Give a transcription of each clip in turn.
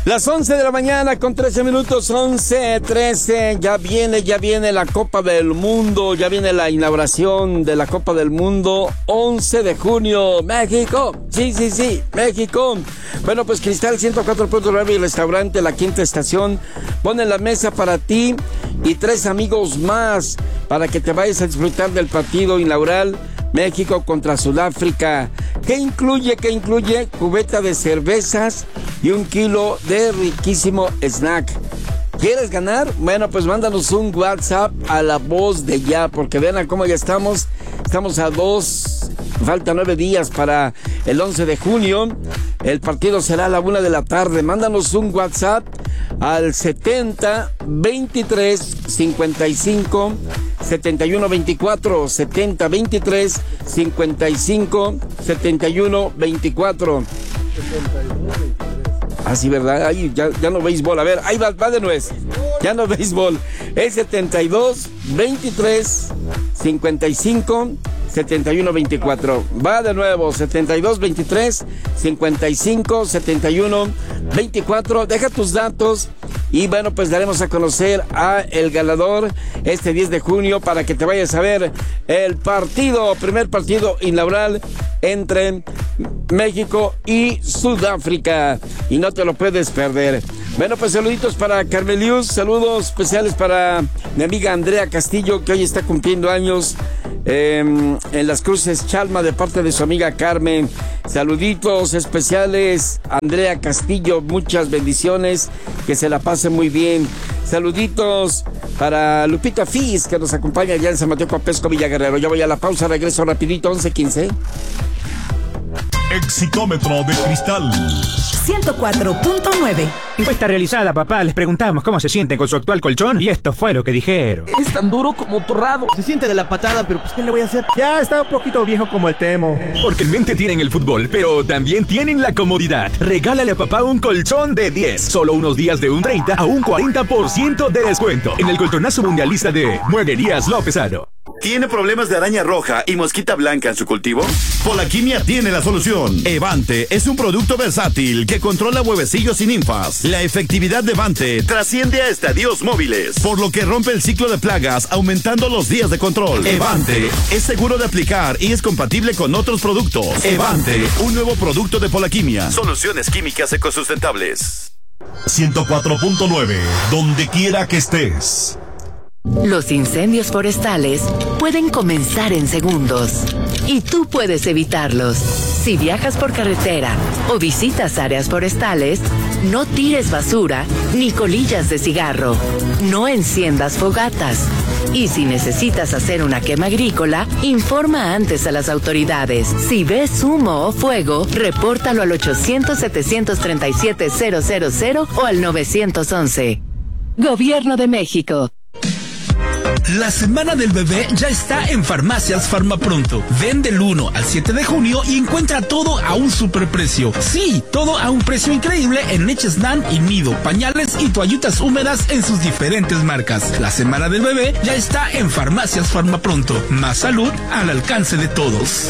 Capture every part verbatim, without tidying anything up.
Las once de la mañana con trece minutos, once, trece, ya viene, ya viene la Copa del Mundo, ya viene la inauguración de la Copa del Mundo, once de junio, México, sí, sí, sí, México. Bueno, pues Cristal ciento cuatro punto nueve y restaurante La Quinta Estación ponen la mesa para ti y tres amigos más para que te vayas a disfrutar del partido inaugural México contra Sudáfrica. ¿Qué incluye? ¿Qué incluye? Cubeta de cervezas y un kilo de riquísimo snack. ¿Quieres ganar? Bueno, pues mándanos un WhatsApp a la voz de ya, porque vean cómo ya estamos. Estamos a dos, faltan nueve días para el once de junio. El partido será a la una de la tarde. Mándanos un WhatsApp al setenta, veintitrés, cincuenta y cinco, setenta y uno veinticuatro, setenta, veintitrés, cincuenta y cinco, setenta y uno veinticuatro. Ah, sí, ¿verdad? Ahí ya, ya no béisbol. A ver, ahí va, va de nuez. Ya no béisbol. Es setenta y dos, veintitrés, cincuenta y cinco, setenta y uno veinticuatro. Va de nuevo, setenta y dos, veintitrés, cincuenta y cinco, setenta y uno veinticuatro. Deja tus datos y bueno, pues daremos a conocer a el ganador este diez de junio para que te vayas a ver el partido, primer partido inaugural entre México y Sudáfrica, y no te lo puedes perder. Bueno, pues saluditos para Carmelius, saludos especiales para mi amiga Andrea Castillo, que hoy está cumpliendo años eh, en Las Cruces Chalma, de parte de su amiga Carmen. Saluditos especiales, Andrea Castillo, muchas bendiciones, que se la pase muy bien. Saluditos para Lupita Fis, que nos acompaña allá en San Mateo Coapesco, Villa Guerrero. Ya voy a la pausa, regreso rapidito, once quince. Excitómetro de Cristal ciento cuatro punto nueve. Encuesta realizada, papá. Les preguntamos cómo se sienten con su actual colchón y esto fue lo que dijeron. Es tan duro como torrado. Se siente de la patada, pero pues ¿qué le voy a hacer? Ya está un poquito viejo como el Temo. Porque en mente tienen el fútbol, pero también tienen la comodidad. Regálale a papá un colchón de diez. Solo unos días de un treinta a un cuarenta por ciento de descuento en el colchonazo mundialista de Mueblerías Lópezano. ¿Tiene problemas de araña roja y mosquita blanca en su cultivo? Polaquimia tiene la solución. Evante es un producto versátil que controla huevecillos y ninfas. La efectividad de Evante trasciende a estadios móviles, por lo que rompe el ciclo de plagas, aumentando los días de control. Evante es seguro de aplicar y es compatible con otros productos. Evante, un nuevo producto de Polaquimia. Soluciones químicas ecosustentables. ciento cuatro punto nueve, donde quiera que estés. Los incendios forestales pueden comenzar en segundos y tú puedes evitarlos. Si viajas por carretera o visitas áreas forestales, no tires basura ni colillas de cigarro. No enciendas fogatas. Y si necesitas hacer una quema agrícola, informa antes a las autoridades. Si ves humo o fuego, repórtalo al ochocientos, setecientos treinta y siete, cero cero cero o al nueve once. Gobierno de México. La semana del bebé ya está en Farmacias Farmapronto. Ven del uno al siete de junio y encuentra todo a un superprecio. Sí, todo a un precio increíble en leches Nan y Nido, pañales y toallitas húmedas en sus diferentes marcas. La semana del bebé ya está en Farmacias Farmapronto. Más salud al alcance de todos.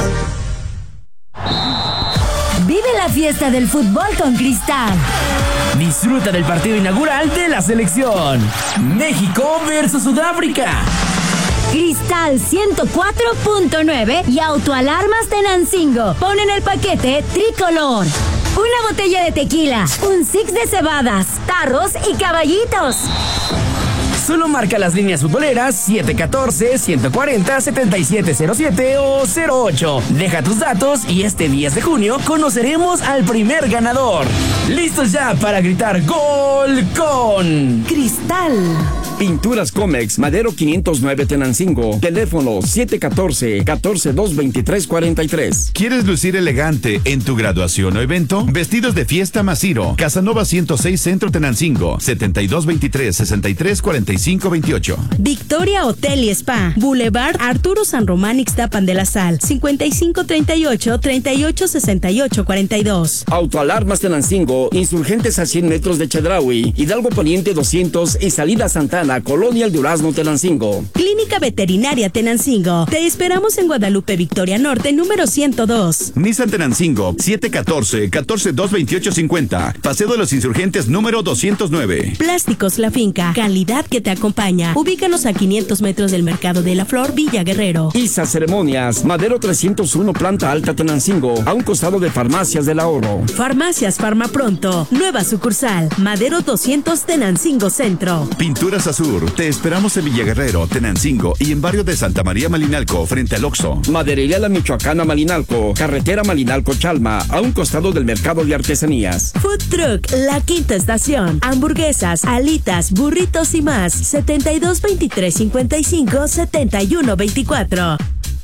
Vive la fiesta del fútbol con Cristal. Disfruta del partido inaugural de la selección. México versus Sudáfrica. Cristal ciento cuatro punto nueve y Autoalarmas Tenancingo ponen el paquete tricolor. Una botella de tequila, un six de cebadas, tarros y caballitos. Solo marca las líneas futboleras siete uno cuatro, uno cuatro cero, siete siete cero siete o cero ocho. Deja tus datos y este diez de junio conoceremos al primer ganador. ¡Listos ya para gritar gol con Cristal! Pinturas Comex, Madero quinientos nueve Tenancingo. Teléfono siete uno cuatro, uno cuatro dos, dos tres cuatro tres. ¿Quieres lucir elegante en tu graduación o evento? Vestidos de fiesta Masiro. Casanova ciento seis Centro Tenancingo. setenta y dos veintitrés, sesenta y tres cuarenta y cinco veintiocho. Victoria Hotel y Spa. Boulevard Arturo San Román Ixtapan de la Sal. cincuenta y cinco treinta y ocho, treinta y ocho sesenta y ocho cuarenta y dos. Autoalarmas Tenancingo. Insurgentes a cien metros de Chedraui. Hidalgo Poniente doscientos y Salida Santana. Santana, Colonia El Durazno, Tenancingo. Clínica Veterinaria Tenancingo. Te esperamos en Guadalupe Victoria Norte, número ciento dos. Nissan Tenancingo, siete uno cuatro, uno cuatro dos, dos ocho cinco cero. Paseo de los Insurgentes, número doscientos nueve. Plásticos La Finca. Calidad que te acompaña. Ubícanos a quinientos metros del Mercado de la Flor, Villa Guerrero. Isa Ceremonias, Madero trescientos uno, planta alta, Tenancingo, a un costado de Farmacias del Ahorro. Farmacias Farma Pronto. Nueva sucursal. Madero doscientos, Tenancingo Centro. Pinturas Azur. Te esperamos en Villa Guerrero, Tenancingo y en barrio de Santa María Malinalco, frente al Oxxo. Maderería La Michoacana Malinalco, carretera Malinalco-Chalma, a un costado del Mercado de Artesanías. Food Truck La Quinta Estación. Hamburguesas, alitas, burritos y más. setenta y dos, veintitrés, cincuenta y cinco, setenta y uno, veinticuatro.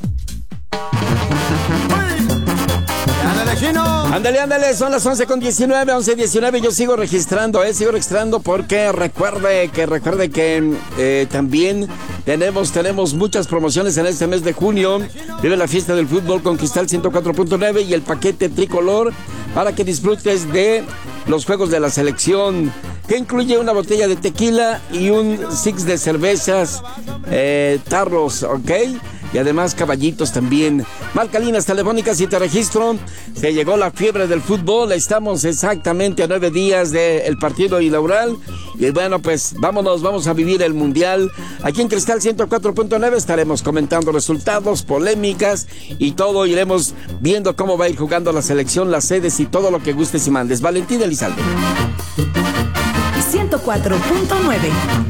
Ándale, ándale, son las once con diecinueve, once diecinueve, yo sigo registrando, eh, sigo registrando porque recuerde que, recuerde que eh, también tenemos, tenemos muchas promociones en este mes de junio. Vive la fiesta del fútbol con Cristal ciento cuatro punto nueve y el paquete tricolor para que disfrutes de los juegos de la selección, que incluye una botella de tequila y un six de cervezas, eh, tarros, ¿ok? Y además caballitos también. Marca líneas telefónicas y te registro. Se llegó la fiebre del fútbol. Estamos exactamente a nueve días del partido inaugural. Y bueno, pues vámonos, vamos a vivir el Mundial. Aquí en Cristal ciento cuatro punto nueve estaremos comentando resultados, polémicas y todo. Iremos viendo cómo va a ir jugando la selección, las sedes y todo lo que gustes y mandes. Valentín Elizalde. ciento cuatro punto nueve.